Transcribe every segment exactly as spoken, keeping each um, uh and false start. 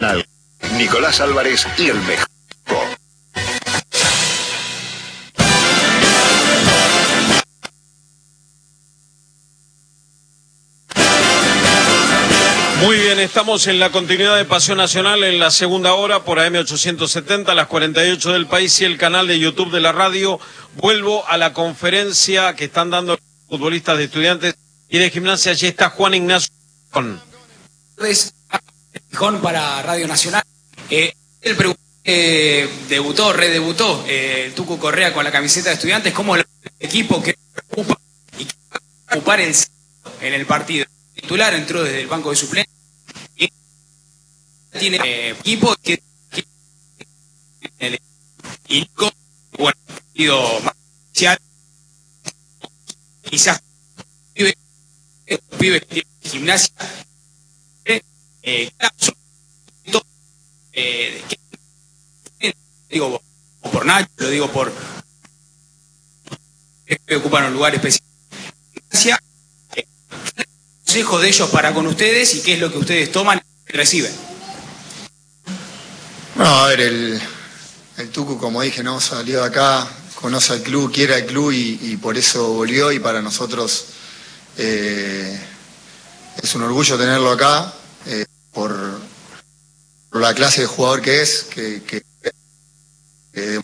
Nicolás Álvarez y el mejor. Muy bien, estamos en la continuidad de Pasión Nacional en la segunda hora por A M ochocientos setenta, las cuarenta y ocho del país y el canal de YouTube de la radio. Vuelvo a la conferencia que están dando los futbolistas de Estudiantes y de Gimnasia. Allí está Juan Ignacio Gijón para Radio Nacional. Eh, el eh, debutó, redebutó eh, el Tucu Correa con la camiseta de Estudiantes. ¿Cómo el equipo que ocupa y que va a ocupar el en el partido? El titular entró desde el banco de suplentes. Tiene eh, equipo que y con bueno, partido más especial, quizás pibe, pibe de Gimnasia eh, eh, eh, que, digo por Nacho, lo digo por que ocupan un lugar especial. Gimnasia, eh, consejo de ellos para con ustedes y qué es lo que ustedes toman y reciben. No, a ver, el, el Tucu, como dije, no salió de acá, conoce al club, quiere al club y, y por eso volvió, y para nosotros eh, es un orgullo tenerlo acá, eh, por, por la clase de jugador que es, que, que, que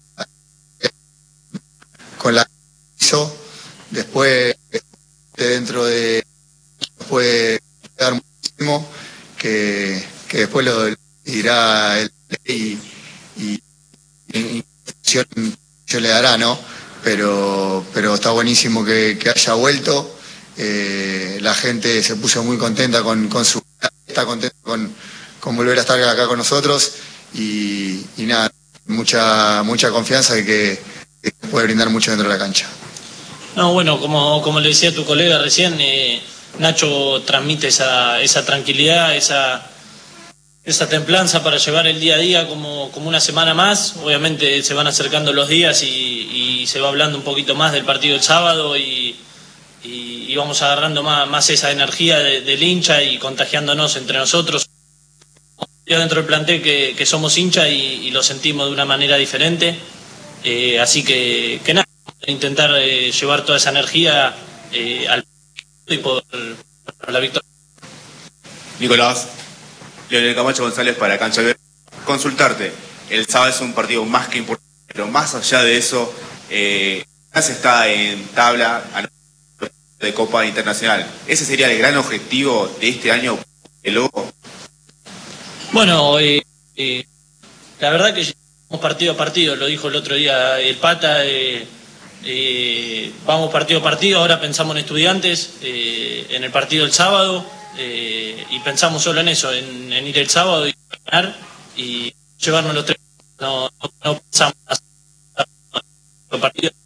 con la que hizo, después dentro de puede dar muchísimo, que, que después lo dirá el y, y, y yo, yo le dará, ¿no? Pero, pero está buenísimo que, que haya vuelto. Eh, la gente se puso muy contenta con, con su... Está contenta con, con volver a estar acá con nosotros y, y nada, mucha, mucha confianza de que, que puede brindar mucho dentro de la cancha. No, bueno, como, como le decía tu colega recién, eh, Nacho transmite esa, esa tranquilidad, esa... esa templanza para llevar el día a día como, como una semana más. Obviamente se van acercando los días y, y se va hablando un poquito más del partido del sábado y, y, y vamos agarrando más, más esa energía de, del hincha y contagiándonos entre nosotros. Yo dentro del plantel que, que somos hincha y, y lo sentimos de una manera diferente, eh, así que, que nada, intentar eh, llevar toda esa energía eh, al y por, por la victoria. Nicolás, Leonel Camacho González para Cancha Verde. Consultarte, el sábado es un partido más que importante, pero más allá de eso, eh, está en tabla de Copa Internacional. ¿Ese sería el gran objetivo de este año, el Lobo? Bueno, eh, eh, la verdad que vamos partido a partido, lo dijo el otro día el Pata, eh, eh, vamos partido a partido, ahora pensamos en Estudiantes, eh, en el partido del sábado. Eh, y pensamos solo en eso, en, en ir el sábado y ganar y llevarnos los tres. No, no, no pensamos en los partidos.